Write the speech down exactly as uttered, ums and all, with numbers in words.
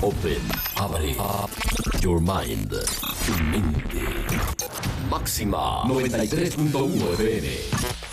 Open. Abre. Up your mind. Tu mente. Máxima noventa y tres punto uno F M.